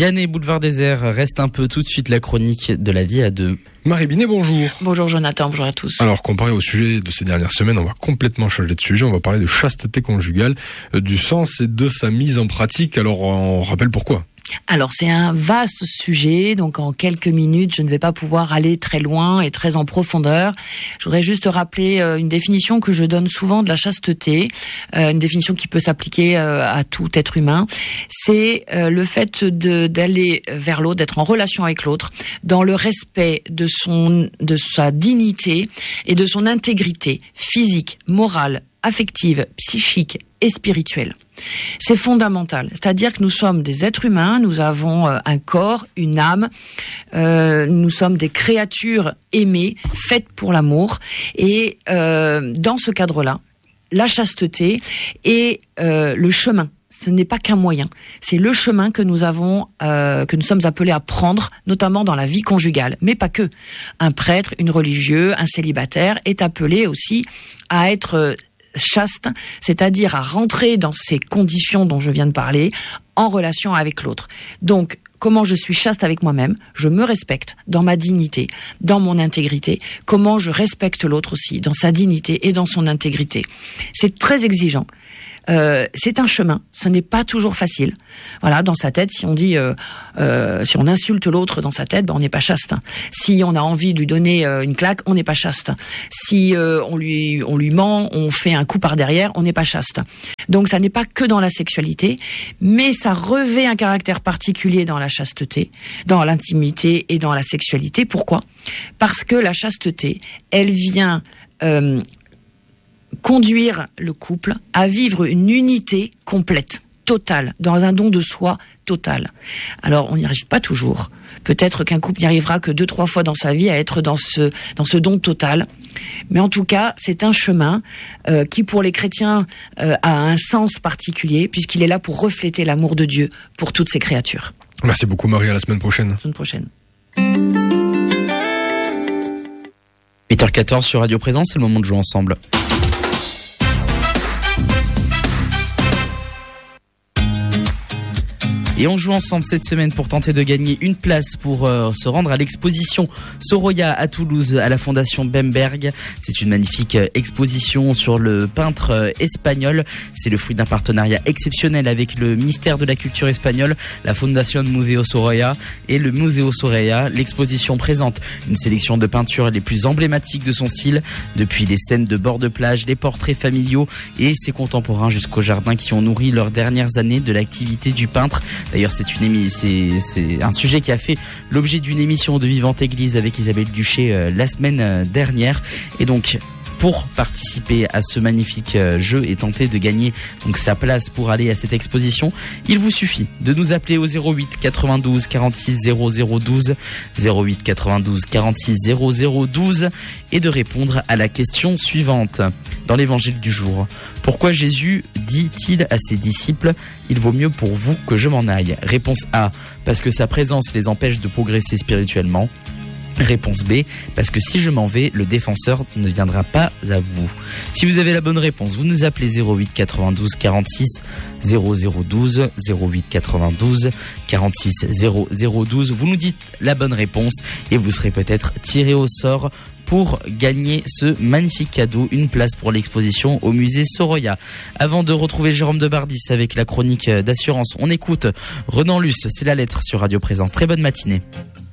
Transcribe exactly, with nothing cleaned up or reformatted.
Vianney, boulevard désert, reste un peu tout de suite la chronique de la vie à deux. Marie Binet, bonjour. Bonjour Jonathan, bonjour à tous. Alors, comparé au sujet de ces dernières semaines, on va complètement changer de sujet. On va parler de chasteté conjugale, euh, du sens et de sa mise en pratique. Alors, on rappelle pourquoi. Alors c'est un vaste sujet, donc en quelques minutes je ne vais pas pouvoir aller très loin et très en profondeur. Je voudrais juste rappeler une définition que je donne souvent de la chasteté, une définition qui peut s'appliquer à tout être humain. C'est le fait de d'aller vers l'autre, d'être en relation avec l'autre, dans le respect de son de sa dignité et de son intégrité physique, morale, affective, psychique et spirituelle. C'est fondamental. C'est-à-dire que nous sommes des êtres humains, nous avons un corps, une âme, euh, nous sommes des créatures aimées, faites pour l'amour. Et euh, dans ce cadre-là, la chasteté est euh, le chemin. Ce n'est pas qu'un moyen, c'est le chemin que nous avons, euh, que nous sommes appelés à prendre, notamment dans la vie conjugale, mais pas que. Un prêtre, une religieuse, un célibataire est appelé aussi à être chaste, c'est-à-dire à rentrer dans ces conditions dont je viens de parler, en relation avec l'autre. Donc, comment je suis chaste avec moi-même, je me respecte dans ma dignité, dans mon intégrité, comment je respecte l'autre aussi, dans sa dignité et dans son intégrité. C'est très exigeant. Euh, c'est un chemin, ce n'est pas toujours facile. Voilà, dans sa tête, si on dit, euh, euh, si on insulte l'autre dans sa tête, ben on n'est pas chaste. Si on a envie de lui donner euh, une claque, on n'est pas chaste. Si euh, on lui, on lui ment, on fait un coup par derrière, on n'est pas chaste. Donc, ça n'est pas que dans la sexualité, mais ça revêt un caractère particulier dans la chasteté, dans l'intimité et dans la sexualité. Pourquoi ? Parce que la chasteté, elle vient euh, conduire le couple à vivre une unité complète, totale, dans un don de soi total. Alors, on n'y arrive pas toujours. Peut-être qu'un couple n'y arrivera que deux, trois fois dans sa vie à être dans ce, dans ce don total. Mais en tout cas, c'est un chemin euh, qui, pour les chrétiens, euh, a un sens particulier, puisqu'il est là pour refléter l'amour de Dieu pour toutes ses créatures. Merci beaucoup Marie, à la semaine prochaine. À la semaine prochaine. huit heures quatorze sur Radio Présence, c'est le moment de jouer ensemble. Et on joue ensemble cette semaine pour tenter de gagner une place pour euh, se rendre à l'exposition Sorolla à Toulouse à la Fondation Bemberg. C'est une magnifique euh, exposition sur le peintre euh, espagnol. C'est le fruit d'un partenariat exceptionnel avec le ministère de la Culture espagnol, la Fondation Museo Sorolla et le Museo Sorolla. L'exposition présente une sélection de peintures les plus emblématiques de son style, depuis les scènes de bord de plage, les portraits familiaux et ses contemporains jusqu'aux jardins qui ont nourri leurs dernières années de l'activité du peintre. D'ailleurs, c'est une émi- c'est, c'est un sujet qui a fait l'objet d'une émission de Vivante Église avec Isabelle Duché euh, la semaine euh, dernière. Et donc, pour participer à ce magnifique euh, jeu et tenter de gagner donc sa place pour aller à cette exposition, il vous suffit de nous appeler au zéro huit quatre-vingt-douze quarante-six zéro zéro douze, zéro huit quatre-vingt-douze quarante-six zéro zéro douze et de répondre à la question suivante. Dans l'évangile du jour, pourquoi Jésus dit-il à ses disciples « Il vaut mieux pour vous que je m'en aille » Réponse A, parce que sa présence les empêche de progresser spirituellement. Réponse B, parce que si je m'en vais, le défenseur ne viendra pas à vous. Si vous avez la bonne réponse, vous nous appelez zéro huit quatre-vingt-douze quarante-six zéro zéro douze, zéro huit quatre-vingt-douze quarante-six zéro zéro douze. Vous nous dites la bonne réponse et vous serez peut-être tiré au sort pour gagner ce magnifique cadeau, une place pour l'exposition au musée Sorolla. Avant de retrouver Jérôme Debardis avec la chronique d'assurance, on écoute Renan Luce, c'est la lettre sur Radio Présence. Très bonne matinée.